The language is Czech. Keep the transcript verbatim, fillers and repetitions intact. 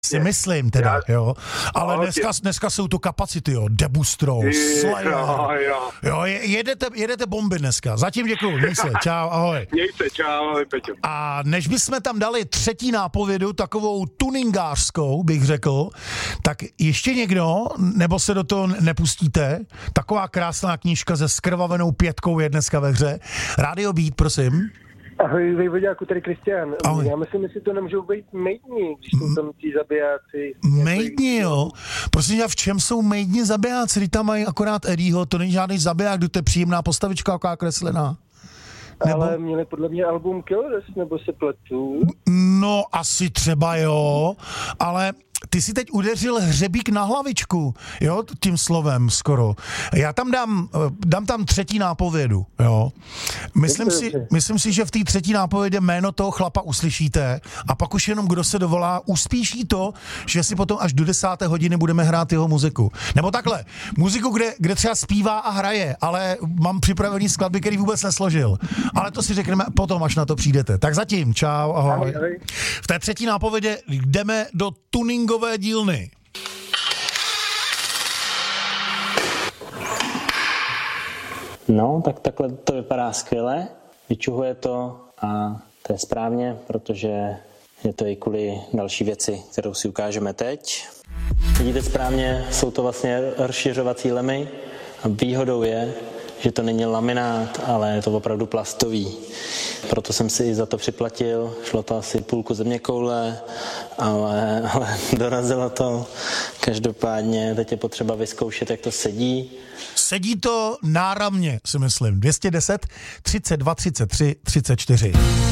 si myslím teda, jo. Ale dneska, dneska jsou to kapacity, jo. Debustro, Slayer. Jo, jo. jo jedete, jedete bomby dneska. Zatím děkuju, měj se, čau, ahoj. Měj se, čau, ahoj, Peťo. A než bychom tam dali třetí nápovědu, takovou tuningářskou, bych řekl, tak ještě někdo, nebo se do toho nepustíte, taková krásná knížka se skrvavenou pětkou je dneska ve hře. Radio Beat, prosím. Ahoj, Vejvoďáku, tady Kristián. Já myslím, jestli to nemůžou být mejdni, když jsou tam ti zabijáci. Mejdni, jo. Prosím tě, v čem jsou mejdni zabijáci? Když tam mají akorát Eddieho, to není žádný zabiják, to je příjemná postavička, jaká kreslená. Nebo... Ale měli podle mě album Killers, nebo se pletu? No, asi třeba jo, ale ty si teď udeřil hřebík na hlavičku, jo, tím slovem skoro. Já tam dám, dám tam třetí nápovědu, jo. Myslím si, myslím si, že v té třetí nápovědě jméno toho chlapa uslyšíte a pak už jenom kdo se dovolá, uspíší to, že si potom až do desáté hodiny budeme hrát jeho muziku. Nebo takhle, muziku, kde, kde třeba zpívá a hraje, ale mám připravený skladby, který vůbec nesložil. Ale to si řekneme potom, až na to přijdete. Tak zatím, čau, ahoj. V té třetí nápovědě jdeme do tuningové dílny. No, tak takhle to vypadá skvěle, vyčuhuje to a to je správně, protože je to i kvůli další věci, kterou si ukážeme teď. Vidíte správně, jsou to vlastně rozšiřovací lemy a výhodou je, že to není laminát, ale je to opravdu plastový. Proto jsem si i za to připlatil, šlo to asi půlku zeměkoule, ale, ale dorazilo to. Každopádně teď je potřeba vyzkoušet, jak to sedí. Sedí to náramně, si myslím. dvě stě deset, třicet dva, třicet tři, třicet čtyři.